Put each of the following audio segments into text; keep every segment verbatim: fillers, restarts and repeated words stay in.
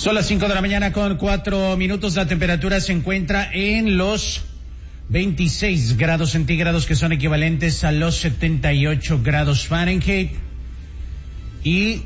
Son las cinco de la mañana con cuatro minutos. La temperatura se encuentra en los veintiséis grados centígrados, que son equivalentes a los setenta y ocho grados Fahrenheit. Y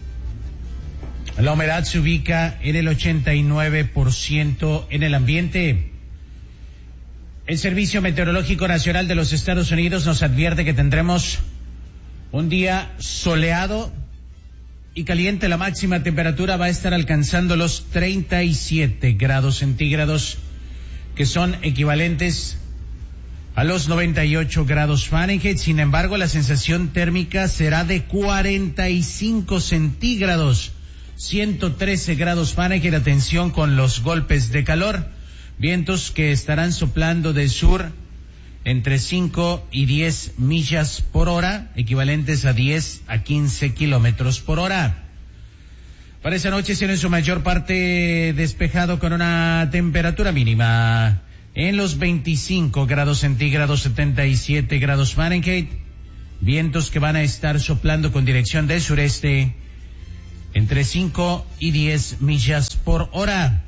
la humedad se ubica en el ochenta y nueve por ciento en el ambiente. El Servicio Meteorológico Nacional de los Estados Unidos nos advierte que tendremos un día soleado y caliente. La máxima temperatura va a estar alcanzando los treinta y siete grados centígrados, que son equivalentes a los noventa y ocho grados Fahrenheit. Sin embargo, la sensación térmica será de cuarenta y cinco centígrados, ciento trece grados Fahrenheit. Atención con los golpes de calor, vientos que estarán soplando del sur entre cinco y diez millas por hora, equivalentes a diez a quince kilómetros por hora. Para esa noche será en su mayor parte despejado, con una temperatura mínima en los veinticinco grados centígrados, setenta y siete grados Fahrenheit. Vientos que van a estar soplando con dirección del sureste entre cinco y diez millas por hora.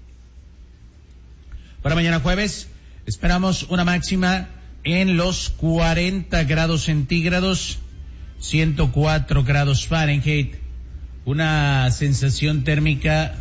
Para mañana jueves esperamos una máxima en los cuarenta grados centígrados, ciento cuatro grados Fahrenheit, una sensación térmica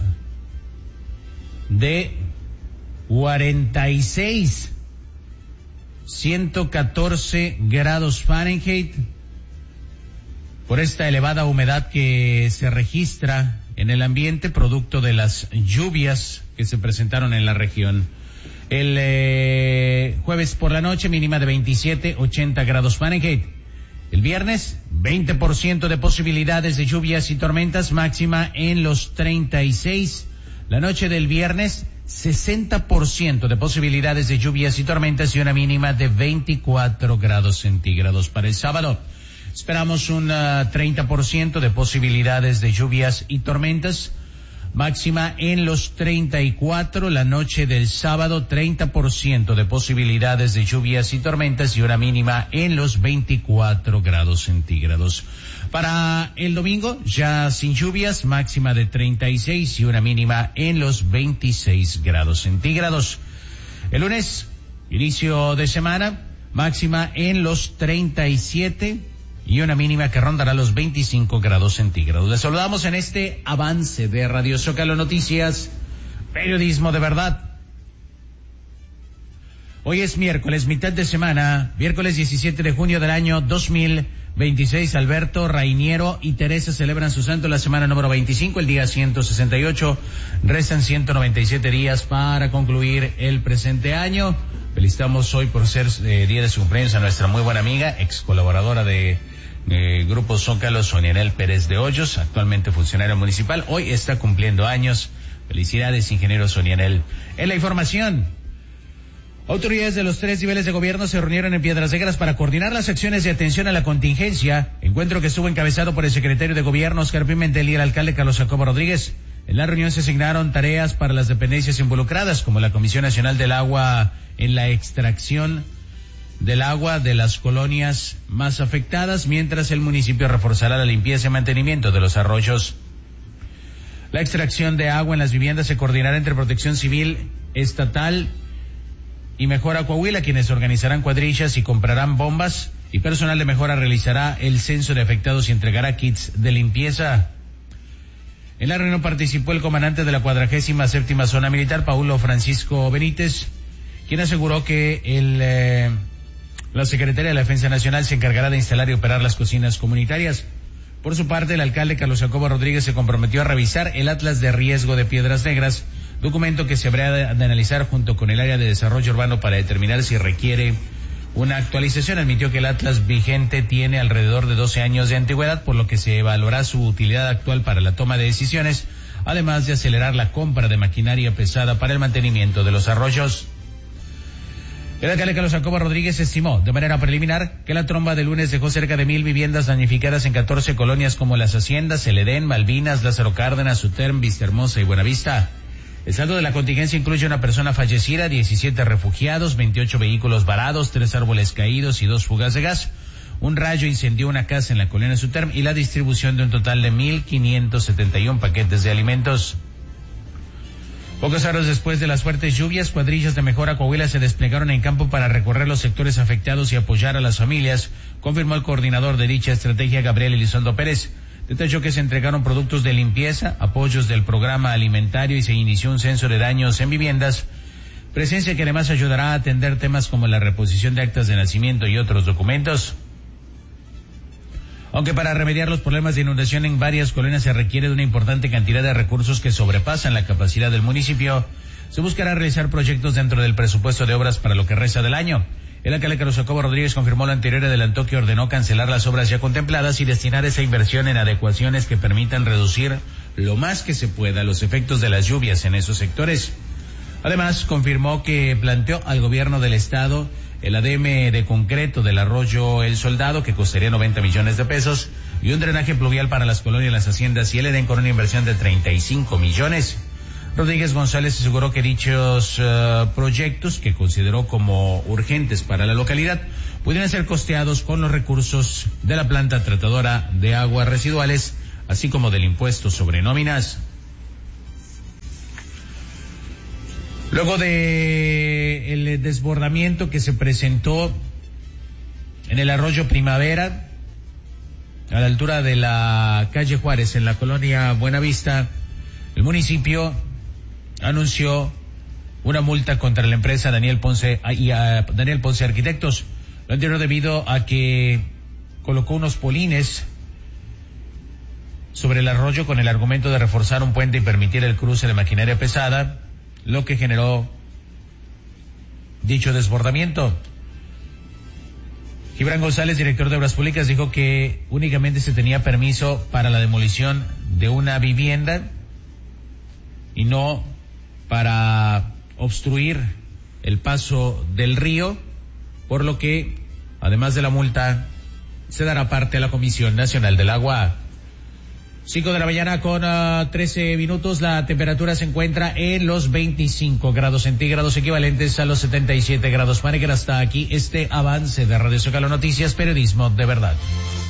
de cuarenta y seis, ciento catorce grados Fahrenheit, por esta elevada humedad que se registra en el ambiente, producto de las lluvias que se presentaron en la región. El eh, jueves por la noche, mínima de veintisiete, ochenta grados Fahrenheit. El viernes, veinte por ciento de posibilidades de lluvias y tormentas, máxima en los treinta y seis. La noche del viernes, sesenta por ciento de posibilidades de lluvias y tormentas y una mínima de veinticuatro grados centígrados. Para el sábado, esperamos un uh, treinta por ciento de posibilidades de lluvias y tormentas, máxima en los treinta y cuatro. La noche del sábado, treinta por ciento de posibilidades de lluvias y tormentas y una mínima en los veinticuatro grados centígrados. Para el domingo, ya sin lluvias, máxima de treinta y seis y una mínima en los veintiséis grados centígrados. El lunes, inicio de semana, máxima en los treinta y siete y una mínima que rondará los veinticinco grados centígrados. Les saludamos en este avance de Radio Zócalo Noticias, periodismo de verdad. Hoy es miércoles, mitad de semana, miércoles diecisiete de junio del año dos mil veintiséis. Alberto, Rainiero y Teresa celebran su santo la semana número veinticinco, el día ciento sesenta y ocho. Restan ciento noventa y siete días para concluir el presente año. Felicitamos hoy por ser eh, día de su cumpleaños a nuestra muy buena amiga, ex colaboradora de eh, Grupo Zócalo, Sonianel Pérez de Hoyos, actualmente funcionaria municipal. Hoy está cumpliendo años. Felicidades, ingeniero Sonianel. En la información, autoridades de los tres niveles de gobierno se reunieron en Piedras Negras para coordinar las acciones de atención a la contingencia, encuentro que estuvo encabezado por el secretario de Gobierno, Oscar Pimentel, y el alcalde, Carlos Jacobo Rodríguez. En la reunión se asignaron tareas para las dependencias involucradas, como la Comisión Nacional del Agua, en la extracción del agua de las colonias más afectadas, mientras el municipio reforzará la limpieza y mantenimiento de los arroyos. La extracción de agua en las viviendas se coordinará entre Protección Civil Estatal y Mejora Coahuila, quienes organizarán cuadrillas y comprarán bombas, y personal de Mejora realizará el censo de afectados y entregará kits de limpieza. En la reunión participó el comandante de la cuadragésima séptima Zona Militar, Paulo Francisco Benítez, quien aseguró que el, eh, la Secretaría de la Defensa Nacional se encargará de instalar y operar las cocinas comunitarias. Por su parte, el alcalde Carlos Jacobo Rodríguez se comprometió a revisar el Atlas de Riesgo de Piedras Negras, documento que se habrá de, de analizar junto con el área de desarrollo urbano para determinar si requiere una actualización. Admitió que el Atlas vigente tiene alrededor de doce años de antigüedad, por lo que se evaluará su utilidad actual para la toma de decisiones, además de acelerar la compra de maquinaria pesada para el mantenimiento de los arroyos. El alcalde Carlos Jacobo Rodríguez estimó de manera preliminar que la tromba de lunes dejó cerca de mil viviendas damnificadas en catorce colonias como Las Haciendas, El Edén, Malvinas, Lázaro Cárdenas, Suterm, Vistahermosa y Buenavista. El saldo de la contingencia incluye una persona fallecida, diecisiete refugiados, veintiocho vehículos varados, tres árboles caídos y dos fugas de gas. Un rayo incendió una casa en la colonia Suterm y la distribución de un total de mil quinientos setenta y uno paquetes de alimentos. Pocas horas después de las fuertes lluvias, cuadrillas de Mejora Coahuila se desplegaron en campo para recorrer los sectores afectados y apoyar a las familias, confirmó el coordinador de dicha estrategia, Gabriel Elizondo Pérez. Detalló que se entregaron productos de limpieza, apoyos del programa alimentario y se inició un censo de daños en viviendas, presencia que además ayudará a atender temas como la reposición de actas de nacimiento y otros documentos. Aunque para remediar los problemas de inundación en varias colonias se requiere de una importante cantidad de recursos que sobrepasan la capacidad del municipio, se buscará realizar proyectos dentro del presupuesto de obras para lo que resta del año. El alcalde Carlos Jacobo Rodríguez confirmó lo anterior y adelantó que ordenó cancelar las obras ya contempladas y destinar esa inversión en adecuaciones que permitan reducir lo más que se pueda los efectos de las lluvias en esos sectores. Además, confirmó que planteó al gobierno del estado el A D M de concreto del arroyo El Soldado, que costaría noventa millones de pesos, y un drenaje pluvial para las colonias, las haciendas y el Edén con una inversión de treinta y cinco millones. Rodríguez González aseguró que dichos uh, proyectos, que consideró como urgentes para la localidad, pudieran ser costeados con los recursos de la planta tratadora de aguas residuales, así como del impuesto sobre nóminas. Luego de el desbordamiento que se presentó en el arroyo Primavera, a la altura de la calle Juárez, en la colonia Buenavista, el municipio anunció una multa contra la empresa Daniel Ponce y a Daniel Ponce Arquitectos. Lo anterior debido a que colocó unos polines sobre el arroyo con el argumento de reforzar un puente y permitir el cruce de maquinaria pesada, lo que generó dicho desbordamiento. Gibran González, director de Obras Públicas, dijo que únicamente se tenía permiso para la demolición de una vivienda y no para obstruir el paso del río, por lo que, además de la multa, se dará parte a la Comisión Nacional del Agua. Cinco de la mañana con uh, trece minutos, la temperatura se encuentra en los veinticinco grados centígrados, equivalentes a los setenta y siete grados Fahrenheit. Hasta aquí este avance de Radio Zócalo Noticias, periodismo de verdad.